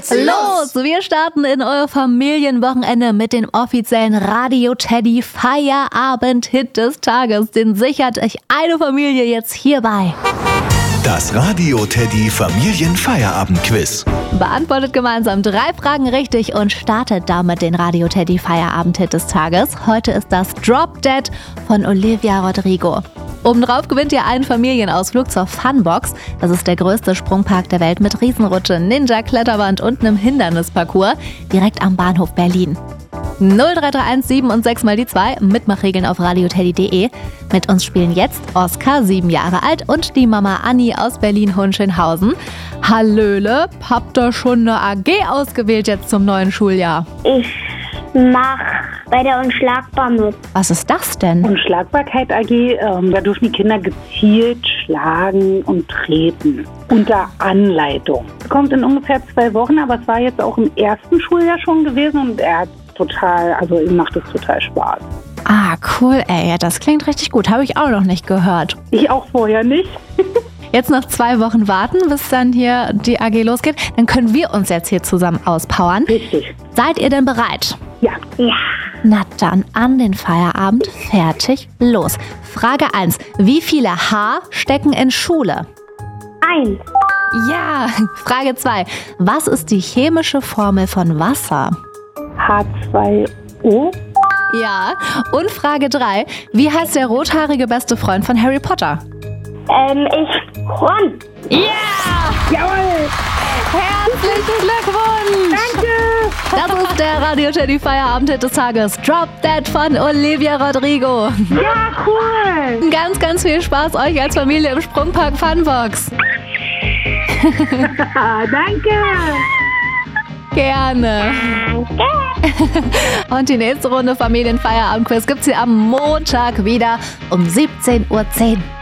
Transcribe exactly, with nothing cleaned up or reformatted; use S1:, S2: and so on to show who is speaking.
S1: geht's los! Wir starten in euer Familienwochenende mit dem offiziellen Radio Teddy Feierabend-Hit des Tages. Den sichert euch eine Familie jetzt hierbei.
S2: Das Radio Teddy Familienfeierabend-Quiz.
S1: Beantwortet gemeinsam drei Fragen richtig und startet damit den Radio Teddy Feierabend-Hit des Tages. Heute ist das Drop Dead von Olivia Rodrigo. Obendrauf gewinnt ihr einen Familienausflug zur Funbox. Das ist der größte Sprungpark der Welt mit Riesenrutsche, Ninja-Kletterwand und einem Hindernisparcours direkt am Bahnhof Berlin. null drei drei eins sieben und sechs mal die zwei, Mitmachregeln auf radioteddy punkt de. Mit uns spielen jetzt Oskar, sieben Jahre alt, und die Mama Anni aus Berlin-Hohenschönhausen. Hallöle, habt ihr schon eine A G ausgewählt jetzt zum neuen Schuljahr?
S3: Ich mach bei der Unschlagbar mit.
S1: Was ist das denn?
S4: Unschlagbarkeit A G, ähm, da dürfen die Kinder gezielt schlagen und treten. Unter Anleitung. Kommt in ungefähr zwei Wochen, aber es war jetzt auch im ersten Schuljahr schon gewesen und er hat total, also ihm macht es total Spaß.
S1: Ah, cool, ey, ja, das klingt richtig gut. Habe ich auch noch nicht gehört.
S4: Ich auch vorher nicht.
S1: Jetzt noch zwei Wochen warten, bis dann hier die A G losgeht. Dann können wir uns jetzt hier zusammen auspowern.
S4: Richtig.
S1: Seid ihr denn bereit?
S4: Ja.
S3: Ja.
S1: Na dann, an den Feierabend, fertig, los. Frage eins. Wie viele H stecken in Schule?
S3: Eins.
S1: Ja. Frage zwei. Was ist die chemische Formel von Wasser?
S4: H zwei O.
S1: Ja. Und Frage drei. Wie heißt der rothaarige beste Freund von Harry Potter?
S3: Ähm, ich Ron.
S1: Ja!
S4: Jawohl!
S1: Herzlichen Glückwunsch!
S4: Danke!
S1: Das ist der Radio Teddy Feierabend-Hit des Tages. Drop Dead von Olivia Rodrigo.
S4: Ja, cool!
S1: Ganz, ganz viel Spaß euch als Familie im Sprungpark Funbox.
S4: Danke!
S1: Gerne. Und die nächste Runde Familienfeierabend-Quiz gibt's hier am Montag wieder um siebzehn Uhr zehn.